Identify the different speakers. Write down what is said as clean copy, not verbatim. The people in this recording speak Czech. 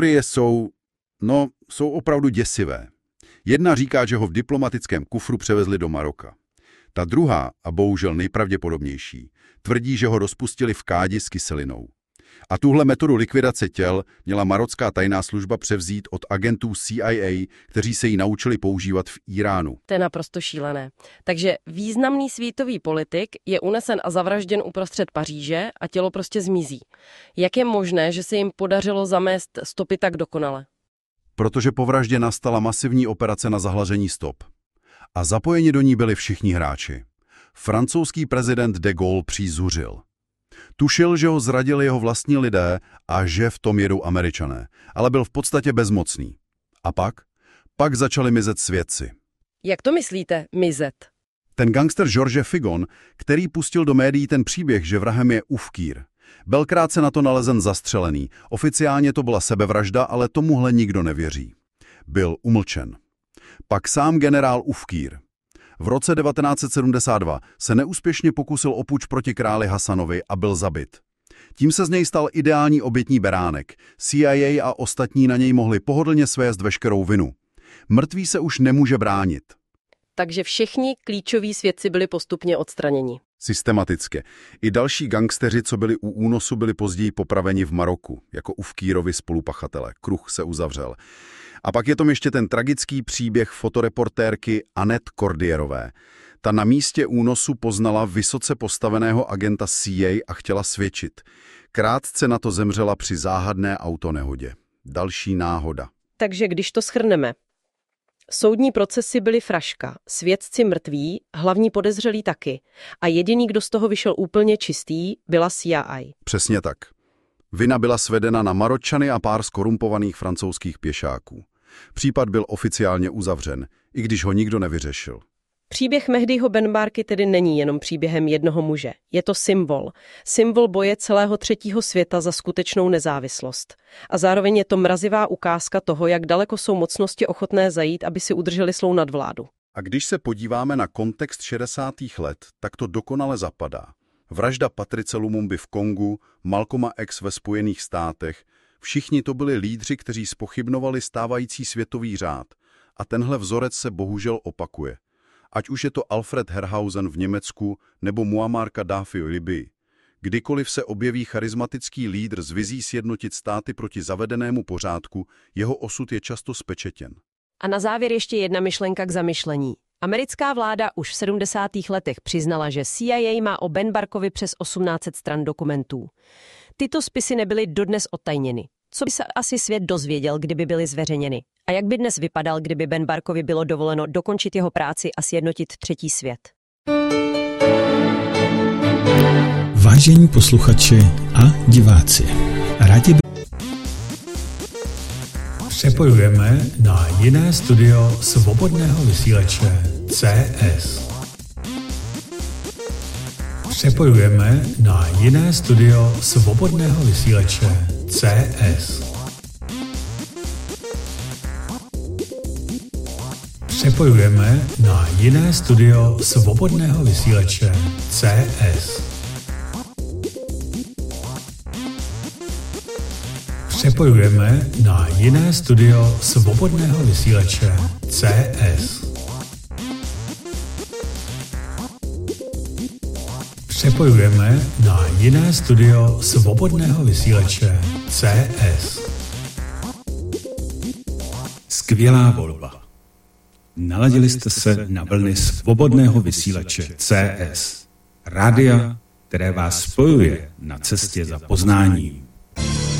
Speaker 1: teorie jsou opravdu děsivé. Jedna říká, že ho v diplomatickém kufru převezli do Maroka. Ta druhá, a bohužel nejpravděpodobnější, tvrdí, že ho rozpustili v kádi s kyselinou. A tuhle metodu likvidace těl měla marocká tajná služba převzít od agentů CIA, kteří se ji naučili používat v Iránu.
Speaker 2: To je naprosto šílené. Takže významný světový politik je unesen a zavražděn uprostřed Paříže a tělo prostě zmizí. Jak je možné, že se jim podařilo zamést stopy tak dokonale?
Speaker 1: Protože po vraždě nastala masivní operace na zahlažení stop. A zapojeni do ní byli všichni hráči. Francouzský prezident de Gaulle přízuřil. Tušil, že ho zradili jeho vlastní lidé a že v tom jedou Američané, ale byl v podstatě bezmocný. A pak začali mizet svědci.
Speaker 2: Jak to myslíte, mizet?
Speaker 1: Ten gangster Georges Figon, který pustil do médií ten příběh, že vrahem je Oufkir, byl krátce na to nalezen zastřelený. Oficiálně to byla sebevražda, ale tomuhle nikdo nevěří. Byl umlčen. Pak sám generál Oufkir. V roce 1972 se neúspěšně pokusil o puč proti králi Hasanovi a byl zabit. Tím se z něj stal ideální obětní beránek. CIA a ostatní na něj mohli pohodlně svést veškerou vinu. Mrtvý se už nemůže bránit.
Speaker 2: Takže všichni klíčoví svědci byli postupně odstraněni.
Speaker 1: Systematicky. I další gangsteři, co byli u únosu, byli později popraveni v Maroku, jako Oufkirovi spolupachatele. Kruh se uzavřel. A pak je tam ještě ten tragický příběh fotoreportérky Annette Cordierové. Ta na místě únosu poznala vysoce postaveného agenta CIA a chtěla svědčit. Krátce na to zemřela při záhadné autonehodě. Další náhoda.
Speaker 2: Takže když to shrneme. Soudní procesy byly fraška, svědci mrtví, hlavní podezřelí taky. A jediný, kdo z toho vyšel úplně čistý, byla CIA.
Speaker 1: Přesně tak. Vina byla svedena na Maročany a pár skorumpovaných francouzských pěšáků. Případ byl oficiálně uzavřen, i když ho nikdo nevyřešil.
Speaker 2: Příběh Mehdiho Benbarky tedy není jenom příběhem jednoho muže. Je to symbol. Symbol boje celého třetího světa za skutečnou nezávislost. A zároveň je to mrazivá ukázka toho, jak daleko jsou mocnosti ochotné zajít, aby si udrželi svou nadvládu.
Speaker 1: A když se podíváme na kontext 60. let, tak to dokonale zapadá. Vražda Patrice Lumumby v Kongu, Malcolma X ve Spojených státech, všichni to byli lídři, kteří zpochybnovali stávající světový řád. A tenhle vzorec se bohužel opakuje. Ať už je to Alfred Herrhausen v Německu nebo Muammar Kaddáfi v Libii. Kdykoliv se objeví charismatický lídr s vizí sjednotit státy proti zavedenému pořádku, jeho osud je často spečetěn.
Speaker 2: A na závěr ještě jedna myšlenka k zamyšlení. Americká vláda už v 70. letech přiznala, že CIA má o Benbarkovi přes 1800 stran dokumentů. Tyto spisy nebyly dodnes odtajněny. Co by se asi svět dozvěděl, kdyby byly zveřejněny? A jak by dnes vypadal, kdyby Benbarkovi bylo dovoleno dokončit jeho práci a sjednotit třetí svět?
Speaker 3: Vážení posluchači a diváci, rádi přepojujeme na jiné studio svobodného vysílače CS. Přepojujeme na jiné studio svobodného vysílače CS. Přepojujeme na jiné studio svobodného vysílače CS. Přepojujeme na jiné studio svobodného vysílače CS. Přepojujeme na jiné studio svobodného vysílače CS. Skvělá volba. Naladili jste se na vlny svobodného vysílače CS. Rádia, které vás spojuje na cestě za poznáním.